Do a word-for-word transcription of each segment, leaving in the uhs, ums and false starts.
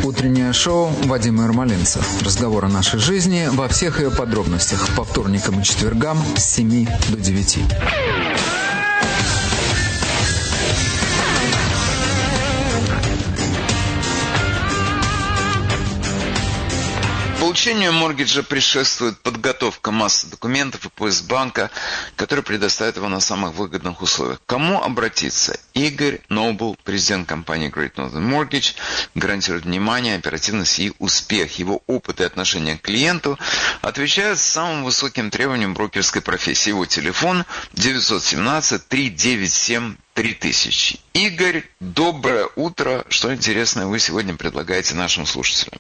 Утреннее шоу Вадима Ермолинца. Разговор о нашей жизни во всех ее подробностях. По вторникам и четвергам с семи до девяти. Получению моргиджа предшествует подготовка массы документов и поиск банка, который предоставит его на самых выгодных условиях. К кому обратиться? Игорь Нобл, президент компании Great Northern Mortgage, гарантирует внимание, оперативность и успех. Его опыт и отношение к клиенту отвечают самым высоким требованиям брокерской профессии. Его телефон девятьсот семнадцать триста девяносто семь три тысячи. Игорь, доброе утро. Что интересное вы сегодня предлагаете нашим слушателям?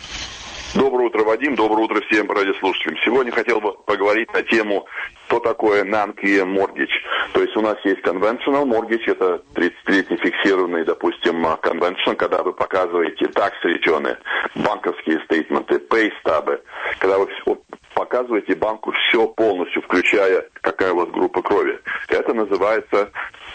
Доброе утро, Вадим. Доброе утро всем радиослушателям. Сегодня хотел бы поговорить на тему, что такое non-ки эм mortgage. То есть у нас есть conventional mortgage, это тридцатилетний фиксированный, допустим, conventional, когда вы показываете tax return, банковские стейтменты, pay stub, когда вы показываете банку все полностью, включая какая у вас группа крови. Это называется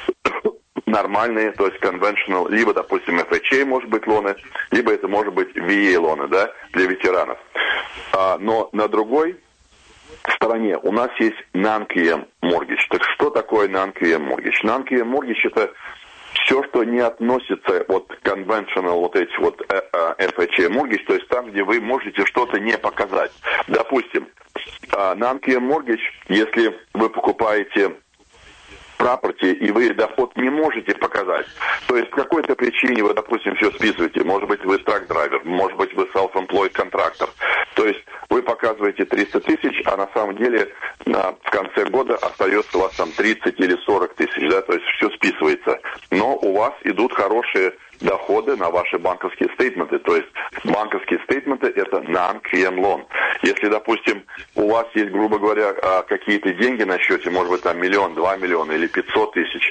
нормальные, то есть conventional, либо, допустим, эф эйч эй может быть лоны, либо это может быть ви эй лоны, да, для ветеранов. А, но на другой стороне у нас есть non-ки эм mortgage. Так что такое non-ки эм mortgage? non-ки эм mortgage это все, что не относится от conventional, вот эти вот эф эйч эй mortgage, то есть там, где вы можете что-то не показать. Допустим, non-ки эм mortgage, если вы покупаете property, и вы доход не можете показать. То есть по какой-то причине вы, допустим, все списываете. Может быть, вы трак-драйвер, может быть, вы self-employed контрактор. То есть вы показываете триста тысяч, а на самом деле на, в конце года остается у вас там тридцать или сорок тысяч, да, то есть все списывается. Но у вас идут хорошие доходы на ваши банковские стейтменты. То есть банковские стейтменты – это non-ки эм loan. Если, допустим, у вас есть, грубо говоря, какие-то деньги на счете, может быть, там миллион, два миллиона или пятьсот тысяч,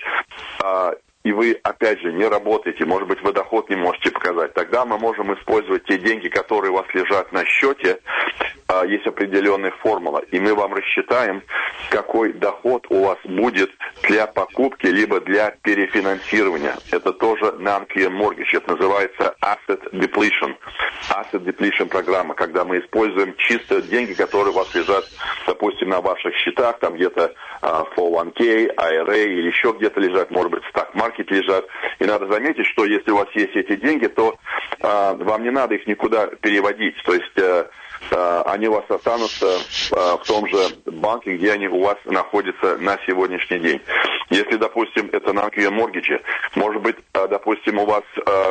и вы, опять же, не работаете, может быть, вы доход не можете показать, тогда мы можем использовать те деньги, которые у вас лежат на счете, есть определенная формула, и мы вам рассчитаем, какой доход у вас будет для покупки, либо для перефинансирования. Это тоже non-ки эм mortgage, это называется asset depletion. Asset depletion программа, когда мы используем чисто деньги, которые у вас лежат, допустим, на ваших счетах, там где-то фор ван кей, ай ар эй или еще где-то лежат, может быть, в стак-маркете лежат. И надо заметить, что если у вас есть эти деньги, то а, вам не надо их никуда переводить. То есть а, а, они у вас останутся а, в том же банке, где они у вас находятся на сегодняшний день. Если, допустим, это non-ки эм mortgage, может быть, а, допустим, у вас а,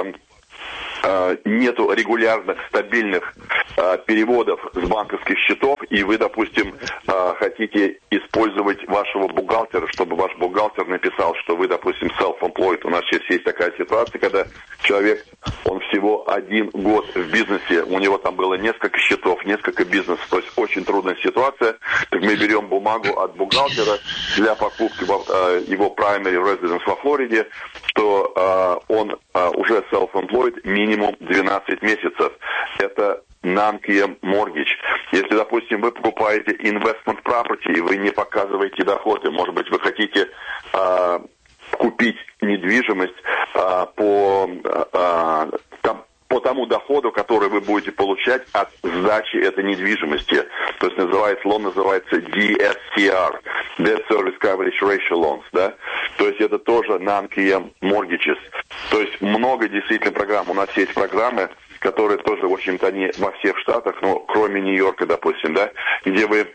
нету регулярных, стабильных а, переводов с банковских счетов, и вы, допустим, а, хотите использовать вашего бухгалтера, чтобы ваш бухгалтер написал, что вы, допустим, self-employed. У нас сейчас есть такая ситуация, когда человек, он всего один год в бизнесе, у него там было несколько счетов, несколько бизнесов, то есть очень трудная ситуация. Так мы берем бумагу от бухгалтера для покупки а, его primary residence во Флориде, что а, он а, уже self-employed минимум двенадцать месяцев. Это non-ки эм mortgage. Если, допустим, вы покупаете investment property, и вы не показываете доходы, может быть, вы хотите а, купить недвижимость а, по, а, там, по тому доходу, который вы будете получать от сдачи этой недвижимости. То есть называется, лон называется ди эс си ар, Debt Service Coverage Ratio Loans, да? То есть это тоже non-ки эм mortgages. То есть много действительно программ. У нас есть программы, которые тоже, в общем-то, не во всех штатах, но кроме Нью-Йорка, допустим, да, где вы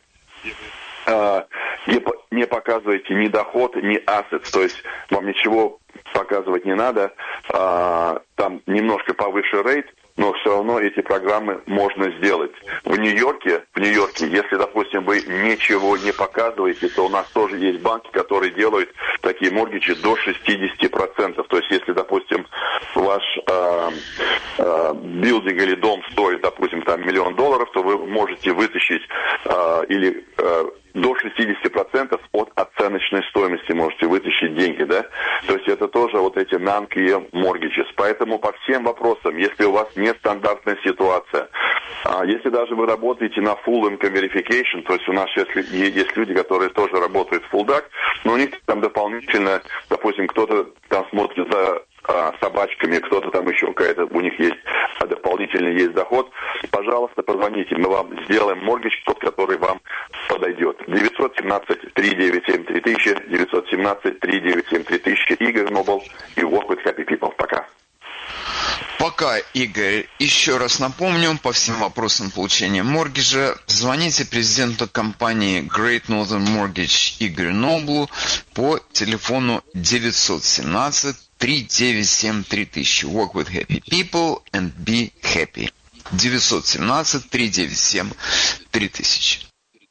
э, не, не показываете ни доход, ни assets, то есть вам ничего показывать не надо, э, там немножко повыше рейт, но все равно эти программы можно сделать. В Нью-Йорке, в Нью-Йорке, если, допустим, вы ничего не показываете, то у нас тоже есть банки, которые делают такие моргиджи до шестьдесят процентов. То есть, если, допустим, ваш э, э, билдинг или дом стоит, допустим, там миллион долларов, то вы можете вытащить э, или э, до шестьдесят процентов от оценочной стоимости можете вытащить деньги, да? То есть это тоже вот эти non-ки эм mortgages. Поэтому по всем вопросам, если у вас нестандартная ситуация, а если даже вы работаете на full income verification, то есть у нас сейчас есть люди, которые тоже работают full даc, но у них там дополнительно, допустим, кто-то там смотрит за а, собачками, кто-то там еще какая-то, у них есть а, дополнительный есть доход, пожалуйста, позвоните, мы вам сделаем моргидж, тот, который вам подойдет. девятьсот семнадцать три девять семь три тысячи, девятьсот семнадцать три девять семь три тысячи, Игорь Нобл и Work with Happy People. Пока. Пока, Игорь. Еще раз напомню, по всем вопросам получения моргиджа звоните президенту компании Great Northern Mortgage Игорю Ноблу по телефону девятьсот семнадцать три девять семь три тысячи. Work with happy people and be happy. девятьсот семнадцать три девять семь три тысячи.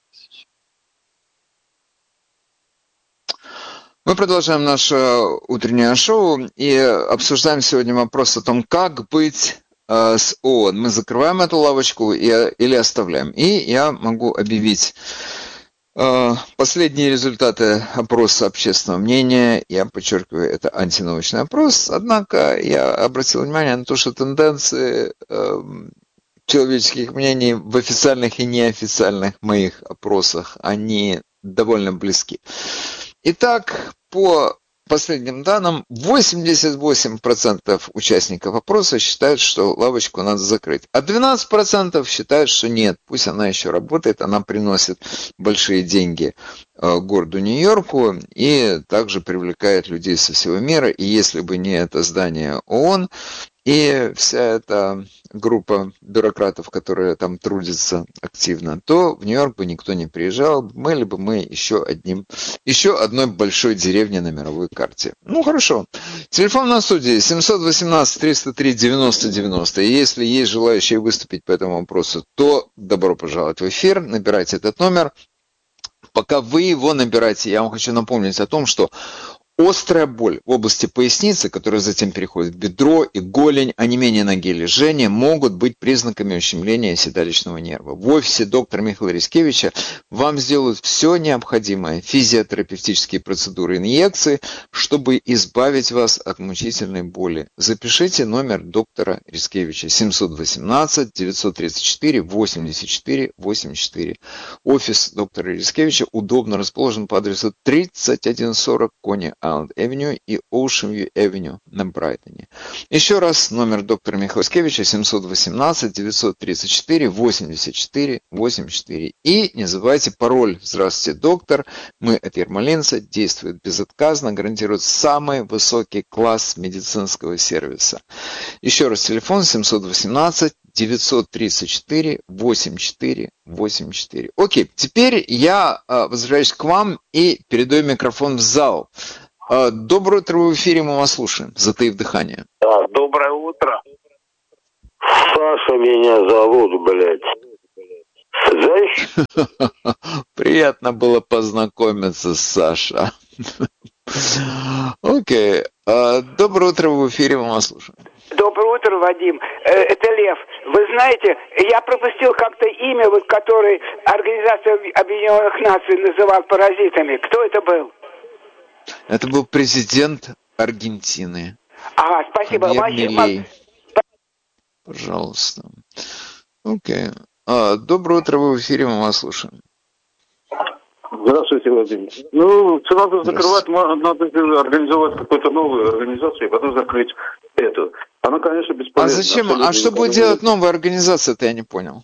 Мы продолжаем наше утреннее шоу и обсуждаем сегодня вопрос о том, как быть э, с ООН. Мы закрываем эту лавочку и, или оставляем. И я могу объявить э, последние результаты опроса общественного мнения. Я подчеркиваю, это антинаучный опрос. Однако я обратил внимание на то, что тенденции э, человеческих мнений в официальных и неофициальных моих опросах, они довольно близки. Итак, по последним данным, восемьдесят восемь процентов участников опроса считают, что лавочку надо закрыть, а двенадцать процентов считают, что нет, пусть она еще работает, она приносит большие деньги городу Нью-Йорку и также привлекает людей со всего мира. И если бы не это здание ООН и вся эта группа бюрократов, которые там трудятся активно, то в Нью-Йорк бы никто не приезжал, были бы мы еще одним, еще одной большой деревней на мировой карте. Ну, хорошо. Телефон на студии семь один восемь триста три девяносто девяносто. И если есть желающие выступить по этому вопросу, то добро пожаловать в эфир, набирайте этот номер. Пока вы его набираете, я вам хочу напомнить о том, что острая боль в области поясницы, которая затем переходит в бедро и голень, онемение ноги или жжение, могут быть признаками ущемления седалищного нерва. В офисе доктора Михаила Рискевича вам сделают все необходимое, физиотерапевтические процедуры, инъекции, чтобы избавить вас от мучительной боли. Запишите номер доктора Рискевича семь один восемь девять три четыре восемь четыре восемь четыре. Офис доктора Рискевича удобно расположен по адресу тридцать один сорок Кони Авеню и Ocean View Avenue на Брайтоне. Еще раз, номер доктора Михаила Рискевича семь один восемь девять три четыре восемь четыре восемь четыре. И не забывайте пароль «Здравствуйте, доктор». Мы от Ермолинца, действует безотказно, гарантирует самый высокий класс медицинского сервиса. Еще раз, телефон семь один восемь девять три четыре восемь четыре восемь четыре. Окей, теперь я э, возвращаюсь к вам и передаю микрофон в зал. Э, доброе утро, в эфире, мы вас слушаем, затаив дыхание. Да, доброе утро. Саша меня зовут, блядь. Знаешь? Приятно было познакомиться, Саша. Окей, доброе утро, в эфире, мы вас слушаем. Доброе утро, Вадим. Это Лев. Вы знаете, я пропустил как-то имя, вот, которое Организация Объединенных Наций называл паразитами. Кто это был? Это был президент Аргентины. Ага, спасибо. Милей. Пожалуйста. Окей. А, доброе утро, вы в эфире, мы вас слушаем. Здравствуйте, Владимир. Ну, все надо закрывать, надо организовать какую-то новую организацию, и потом закрыть эту. Она, конечно, бесполезна. А зачем? А что будет делать новая организация-то, я не понял.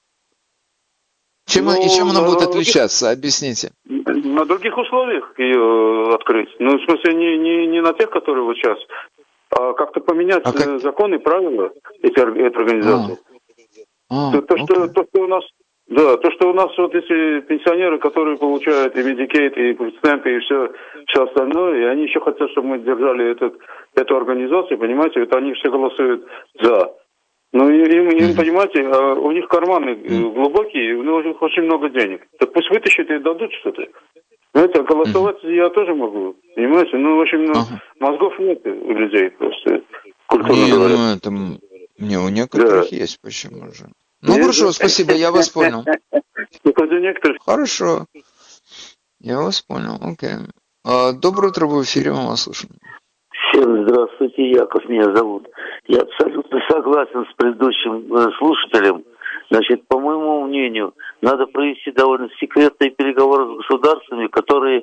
Чем, ну, и чем она будет отличаться? Других, объясните. На других условиях ее открыть. Ну, в смысле, не, не, не на тех, которые вот сейчас, а как-то поменять а как... законы и правила этой, этой организации. А. А, то, то, что, то, что у нас... Да, то, что у нас вот эти пенсионеры, которые получают и Medicaid, и Фудстемпы, и все, все остальное, и они еще хотят, чтобы мы держали этот, эту организацию, понимаете, это они все голосуют за. Ну, им, им понимаете, у них карманы глубокие, у них очень много денег. Так пусть вытащат и дадут что-то. Знаете, голосовать я тоже могу, понимаете, ну, в общем, ну, мозгов нет у людей просто, культурно не, говоря. Ну, это, не, у некоторых да. есть, почему же. Ну, Нет, хорошо, спасибо, я вас понял. Хорошо. Я вас понял, окей. А, доброе утро, в эфире, мы вас слушаем. Всем здравствуйте, Яков меня зовут. Я абсолютно согласен с предыдущим э, слушателем. Значит, по моему мнению, надо провести довольно секретные переговоры с государствами, которые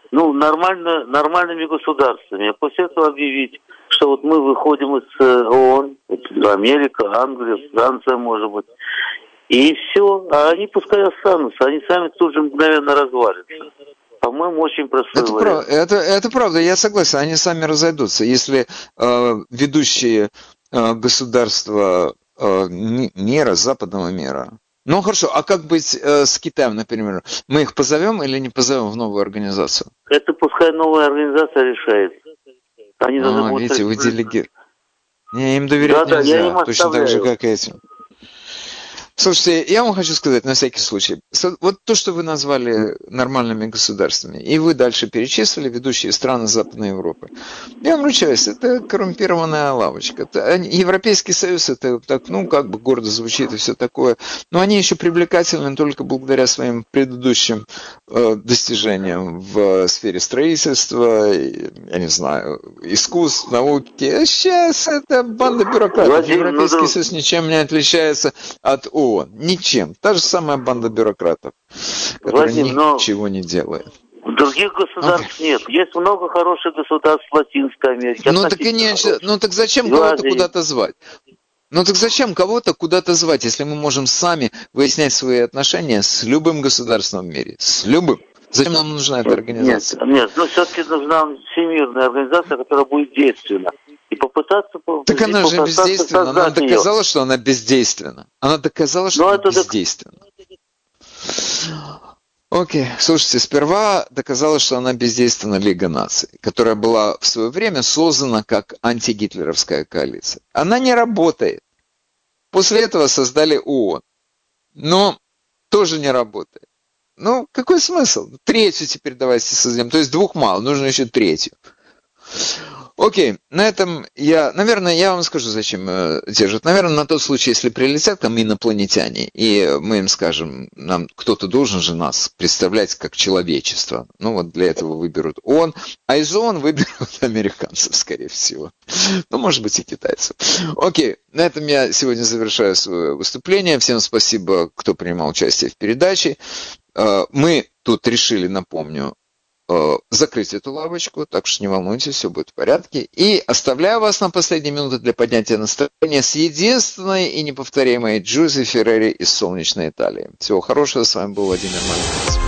ну, нормально, нормальными государствами, а после этого объявить, что вот мы выходим из ООН, вот Америка, Англия, Франция, может быть, и все, а они пускай останутся, они сами тут же мгновенно развалятся. По-моему, очень простой это вариант. Прав, это, это правда, я согласен, они сами разойдутся. Если э, ведущие э, государства э, мира, западного мира. Ну хорошо, а как быть э, с Китаем, например? Мы их позовем или не позовем в новую организацию? Это пускай новая организация решает. Они а, видите, вы делегируете. Не, им доверять да, нельзя, да, точно так же, как этим. Слушайте, я вам хочу сказать на всякий случай, вот то, что вы назвали нормальными государствами, и вы дальше перечислили ведущие страны Западной Европы, я вам ручаюсь, это коррумпированная лавочка. Это, Европейский Союз, это так, ну, как бы гордо звучит и все такое, но они еще привлекательны только благодаря своим предыдущим э, достижениям в сфере строительства, я не знаю, искусств, науки. А сейчас это банда бюрократов. Владимир, Европейский ну, Союз ничем не отличается от ООН. Ничем. Та же самая банда бюрократов, которая Владимир, ничего не делает. Других государств okay. нет. Есть много хороших государств Латинской Америки. Ну так, конечно, ну так зачем кого-то куда-то звать? Ну так зачем кого-то куда-то звать, если мы можем сами выяснять свои отношения с любым государством в мире? С любым. Зачем нам нужна эта организация? Нет, нет, но все-таки нужна всемирная организация, которая будет действенна. И попытаться... Так она же бездейственна. Она доказала, ее. что она бездейственна. Она доказала, что но она бездейственна. Окей, слушайте, сперва доказала, что она бездейственна Лига наций, которая была в свое время создана как антигитлеровская коалиция. Она не работает. После этого создали ООН. Но тоже не работает. Ну, какой смысл? Третью теперь давайте создадим. То есть двух мало, нужно еще третью. Окей, на этом я, наверное, я вам скажу, зачем держат. Наверное, на тот случай, если прилетят там инопланетяне, и мы им скажем, нам кто-то должен же нас представлять как человечество. Ну вот для этого выберут ООН, а из ООН выберут американцев, скорее всего. Ну, может быть, и китайцев. Окей, на этом я сегодня завершаю свое выступление. Всем спасибо, кто принимал участие в передаче. Мы тут решили, напомню, закрыть эту лавочку, так что не волнуйтесь, все будет в порядке. И оставляю вас на последние минуты для поднятия настроения с единственной и неповторимой Джузи Феррери из солнечной Италии. Всего хорошего, с вами был Владимир Маленков.